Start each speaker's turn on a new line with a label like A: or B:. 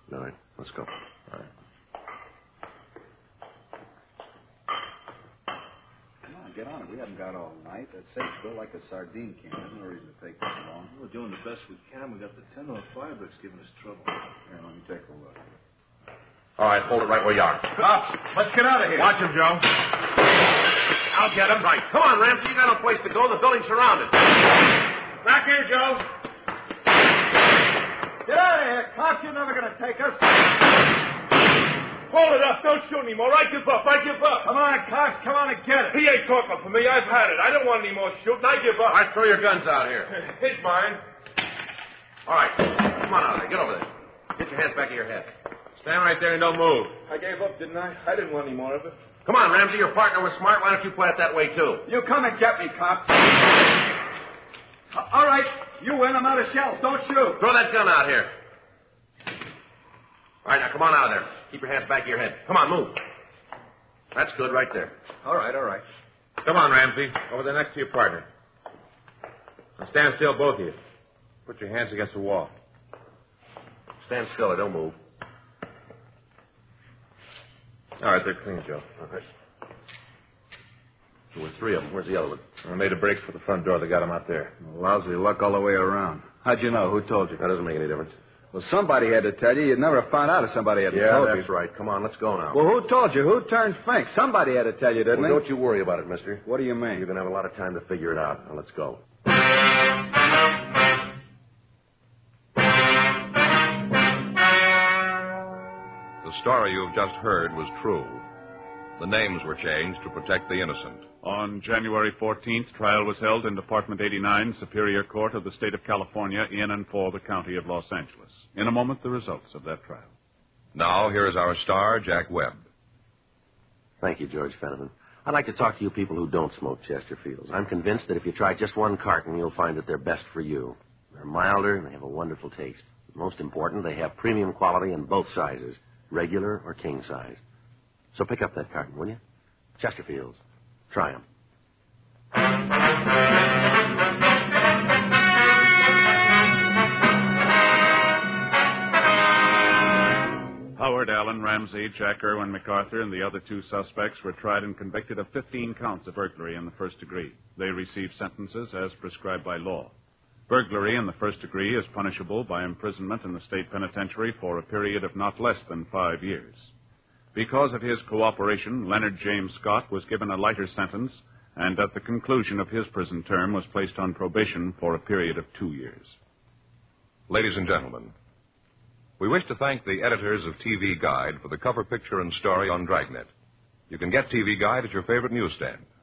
A: All right, let's go.
B: All right.
C: Come on, get on it. We haven't got all night. That safe's built like a sardine can. There's no reason to take this long.
D: We're doing the best we can. We got the 1005 that's giving us trouble.
C: Here, let me take a look.
A: All right, hold it right where you are.
B: Cops, let's get out of here. Watch him, Joe.
A: I'll get him. Right. Come on, Ramsey. You got no place to go. The building's surrounded.
B: Back here, Joe.
C: Get out of here, cops. You're never going to take us.
B: Hold it up. Don't shoot anymore. I give up.
C: Come on, cops. Come on and get it.
B: He ain't talking for me. I've had it. I don't want any more shooting. I give up.
A: All right, throw your guns out here.
B: He's mine.
A: All right. Come on out of there. Get over there. Get your hands back of your head.
B: Stand right there and don't move. I gave up, didn't I? I didn't want any more of it.
A: Come on, Ramsey. Your partner was smart. Why don't you play it that way, too?
C: You come and get me, cop. All right. You win. I'm out of shells. Don't shoot.
A: Throw that gun out here. All right, now come on out of there. Keep your hands back of your head. Come on, move. That's good right there.
C: All right.
B: Come on, Ramsey. Over there next to your partner. Now stand still, both of you. Put your hands against the wall.
A: Stand still or don't move.
B: All right, they're clean, Joe.
A: All right. There were three of them. Where's the other one?
B: I made a break for the front door. They got him out there.
C: Lousy luck all the way around. How'd you know? Who told you?
A: That doesn't make any difference.
C: Well, somebody had to tell you. You'd never find out if somebody hadn't told you.
A: Yeah, that's right. Come on, let's go now.
C: Well, who told you? Who turned Fink? Somebody had to tell you, didn't
A: Well,
C: they?
A: don't you worry about it, mister.
C: What do you mean?
A: You're going to have a lot of time to figure it out. Now, let's go.
E: The story you've just heard was true. The names were changed to protect the innocent.
F: On January 14th, trial was held in Department 89, Superior Court of the State of California, in and for the County of Los Angeles. In a moment, the results of that trial.
E: Now, here is our star, Jack Webb.
A: Thank you, George Fenneman. I'd like to talk to you people who don't smoke Chesterfields. I'm convinced that if you try just one carton, you'll find that they're best for you. They're milder, and they have a wonderful taste. Most important, they have premium quality in both sizes, regular or king size. So pick up that carton, will you? Chesterfields. Try them.
F: Howard Allen, Ramsey, Jack Irwin MacArthur, and the other two suspects were tried and convicted of 15 counts of burglary in the first degree. They received sentences as prescribed by law. Burglary in the first degree is punishable by imprisonment in the state penitentiary for a period of not less than 5 years. Because of his cooperation, Leonard James Scott was given a lighter sentence, and at the conclusion of his prison term was placed on probation for a period of 2 years.
E: Ladies and gentlemen, we wish to thank the editors of TV Guide for the cover picture and story on Dragnet. You can get TV Guide at your favorite newsstand.